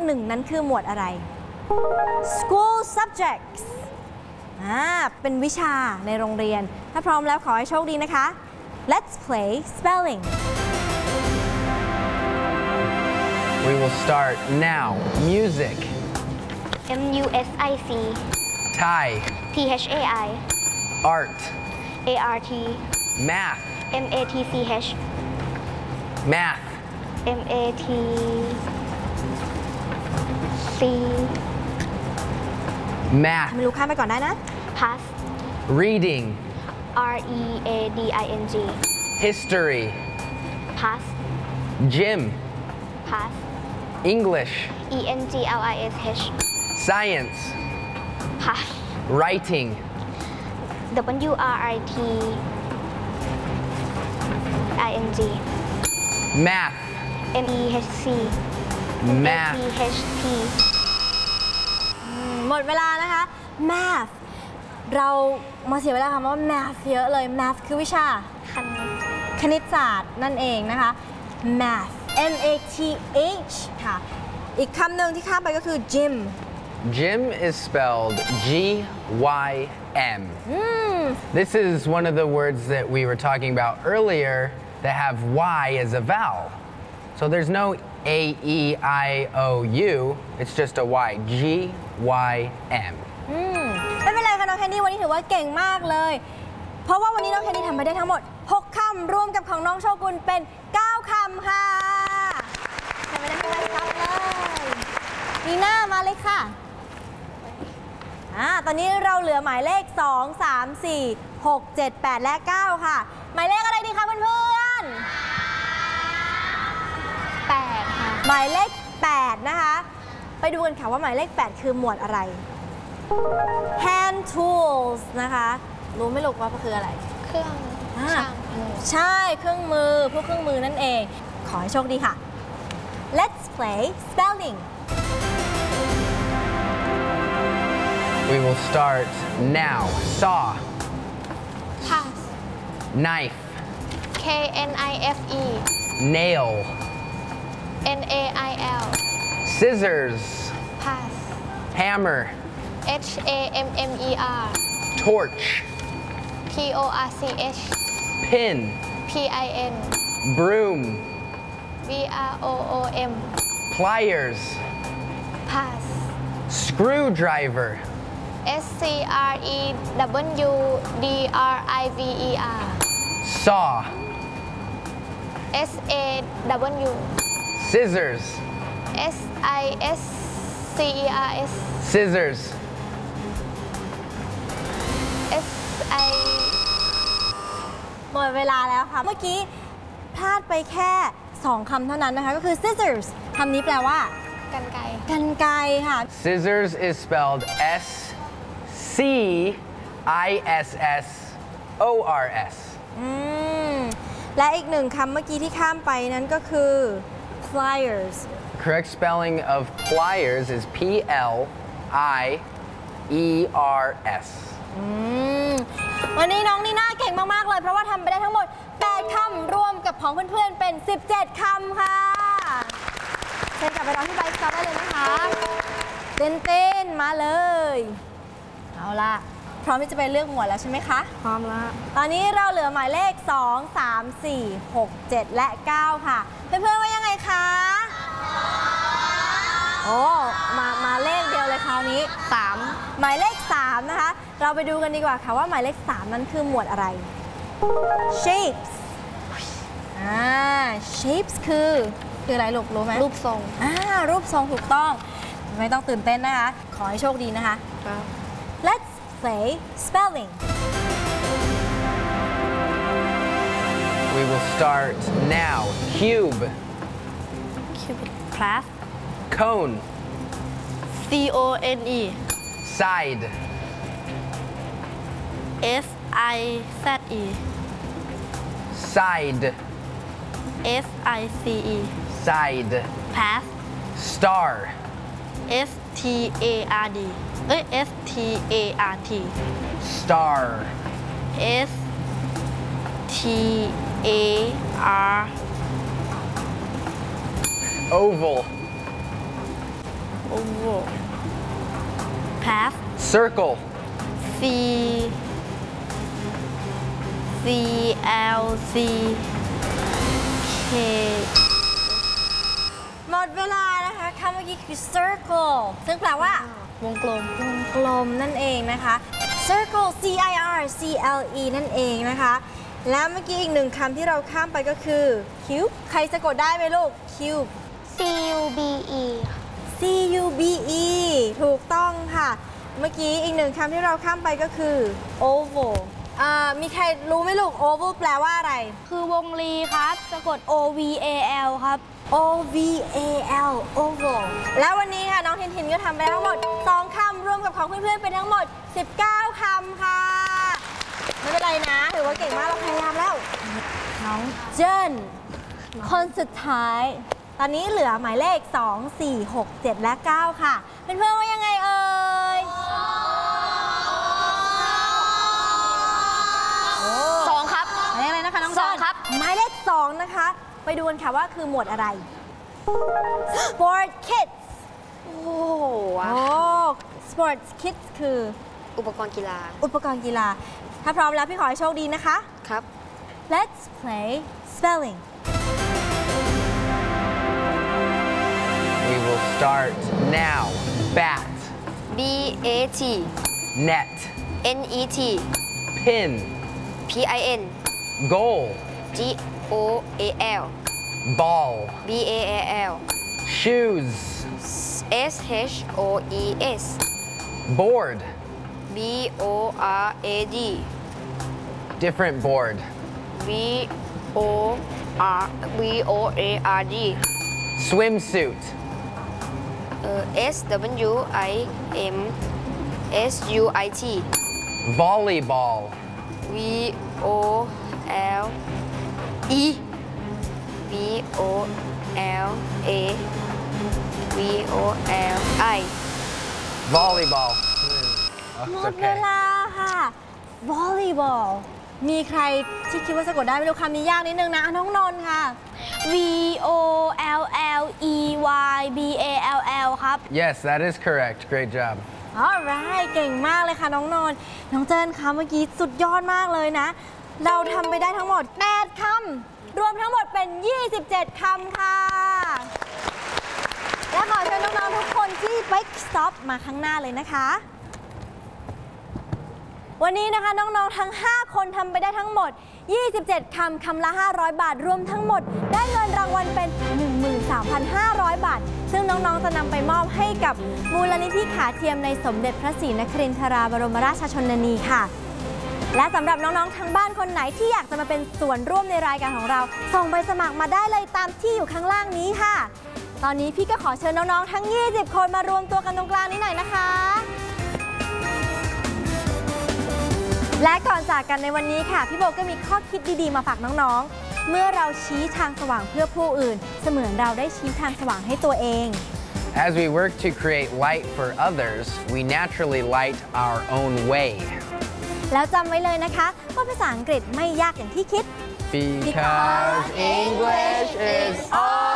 1นั้นคือหมวดอะไร School subjects เป็นวิชาในโรงเรียนถ้าพร้อมแล้วขอให้โชคดีนะคะ Let's play spelling We will start now. Music. MUSIC Thai. THAI Art. ART Math. MATCH Math. MATC Math. ไม่รู้ข้ามไปก่อนได้นะ Pass Reading. READING History. Pass Gym. Pass English. ENGLISH Science. Pass Writing. WRITING Math. MEHC Math. MATHT หมดเวลานะคะ Math เรามาเสียเวลาคำว่า Math เยอะเลย Math คือวิชาคณิตศาสตร์นั่นเองนะคะ Math MATH ค่ะอีกคำหนึ่งที่ข้ามไปก็คือ Gym Gym is spelled GYM. This is one of the words that we were talking about earlier that have Y as a vowel. So there's no AEIOU, it's just a Y. GYM. ไม่เป็นไรค่ะน้องแคนดี้วันนี้ถือว่าเก่งมากเลยเพราะว่าวันนี้น้องแคนดี้ทำไปได้ทั้งหมด6คำรวมกับของน้องโชกุนเป็น9คำค่ะทำไปได้ทั้งหมดคำเลยนีน่ามาเลยค่ะตอนนี้เราเหลือหมายเลข2 3 4 6 7 8 และ 9 ค่ะหมายเลขอะไรดีคะเพื่อนๆ8ค่ะหมายเลข8นะคะไปดูกันค่ะว่าหมายเลข8คือหมวดอะไร Hand tools นะคะรู้ไหมลูกว่าคืออะไรเครื่องช่างมือใช่เครื่องมือพวกเครื่องมือนั่นเองขอให้โชคดีค่ะ Let's play spelling We will start now. Saw. Pass Knife. KNIFE Nail. NAIL Scissors. Pass Hammer. HAMMER Torch. PORCH Pin. PIN Broom. BROOM Pliers. Pass Screwdriver. SCREWDRIVER Saw. SAW Scissors. SISCERS Scissors. SI หมดเวลาแล้วค่ะเมื่อกี้พลาดไปแค่2คำเท่านั้นนะคะก็คือ scissors คำนี้แปลว่ากรรไกรกรรไกรค่ะ Scissors is spelled SCISSORS. และอีกหนึ่งคำเมื่อกี้ที่ข้ามไปนั้นก็คือ pliers Correct spelling of pliers is PLIERS. วันนี้น้องนีน่าเก่งมากๆเลยเพราะว่าทำไปได้ทั้งหมด8คำรวมกับของเพื่อนๆเป็น17คำค่ะเชิญกลับไปรอที่ไบค์สต็อปได้เลยนะคะเต้นๆมาเลยเอาล่ะพร้อมที่จะไปเลือกหมวดแล้วใช่ไหมคะพร้อมแล้วตอนนี้เราเหลือหมายเลข2 3 4 6 7 และ 9 ค่ะเพื่อนๆว่ายังไงคะโอ้มาเลขเดียวเลยคราวนี้3หมายเลข3นะคะเราไปดูกันดีกว่าค่ะว่าหมายเลข3นั้นคือหมวดอะไร shapes shapes คืออะไรลูกรู้ไหมรูปทรงรูปทรงถูกต้องไม่ต้องตื่นเต้นนะคะขอให้โชคดีนะคะ Let's play spelling We will start now. Cube. Class Cone. CONE Side. SIZE Side. SICE Side. Pass Star. STARD START Star. STAR Oval. oval path Circle. C L C K หมดเวลานะคะคำเมื่อกี้คือ circle ซึ่งแปลว่าวงกลมวงกลมนั่นเองนะคะ circle C I R C L E นั่นเองนะคะ แล้วเมื่อกี้อีกหนึ่งคำที่เราข้ามไปก็คือ cube ใครสะกดได้ไหมลูก cube C U B E C U B E ถูกต้องค่ะ เมื่อกี้อีกหนึ่งคำที่เราข้ามไปก็คือ oval มีใครรู้ไหมลูก oval แปลว่าอะไรคือวงรีครับ สะกด O V A L ครับ O V A L oval แล้ววันนี้ค่ะน้องทินทินก็ทำไปทั้งหมด 2 คำรวมกับของเพื่อนๆเป็นทั้งหมด 19 คำค่ะ ไม่เป็นไรนะถือว่าเก่งมากเราพยายามแล้ว น้องเจิ้นคนสุดท้าย ตอนนี้เหลือหมายเลข 2 4 6 7 และ 9 ค่ะ เพื่อนๆว่ายังไงเอ่ย 2 ครับหมายเลขอะไรนะคะน้องสองเจิ้นครับหมายเลข 2 นะคะ ไปดูกันค่ะว่าคือหมวดอะไร Sport Kids โอ้โอ้ Sports Kids คืออุปกรณ์กีฬาอุปกรณ์กีฬา ถ้าพร้อมแล้วพี่ขอให้โชคดีนะคะครับ Let's play spelling We will start now. Bat. B A T Net. N E T Pin. P I N Goal. G O A L Ball. B A A L Shoes. S H O E S Board. B O R A D Different board. V O A R D Swimsuit. S W I M S U I T Volleyball. V O L E V O L A V O L I Volleyball. Oh, หม it's ดเว okay. ลาค่ะ volleyball มีใครที่คิดว่าสะกดได้ไม่รู้คำนี้ยากนิดนึงนะน้องนนท์ค่ะ V O L L E Y B A L L ครับ Yes, that is correct. Great job. alright เก่งมากเลยค่ะน้องนนท์น้องเจิ้นคะเมื่อกี้สุดยอดมากเลยนะ เราทำไปได้ทั้งหมด 8 คำ รวมทั้งหมดเป็น 27 คำค่ะ และขอเชิญน้องๆทุกคนที่ Bike Stop มาข้างหน้าเลยนะคะ วันนี้นะคะน้องๆทั้ง 5 คนทำไปได้ทั้งหมด 27 คำ คำละ 500 บาท รวมทั้งหมด ได้เงินรางวัลเป็น 13,500 บาท ซึ่งน้องๆจะนำไปมอบให้กับมูลนิธิขาเทียมในสมเด็จพระศรีนครินทราบรมราชชนนีค่ะ และสำหรับน้องๆทางบ้านคนไหนที่อยากจะมาเป็นส่วนร่วมในรายการของเรา ส่งใบสมัครมาได้เลยตามที่อยู่ข้างล่างนี้ค่ะ ตอนนี้พี่ก็ขอเชิญน้องๆทั้ง 20 คนมารวมตัวกันตรงกลางนี้หน่อยนะคะ และก่อนจากกันในวันนี้ค่ะ พี่โบก็มีข้อคิดดีๆมาฝากน้องๆ เมื่อเราชี้ทางสว่างเพื่อผู้อื่น เสมือนเราได้ชี้ทางสว่างให้ตัวเอง As we work to create light for others, we naturally light our own way. แล้วจำไว้เลยนะคะว่าภาษาอังกฤษไม่ยากอย่างที่คิด Because English is all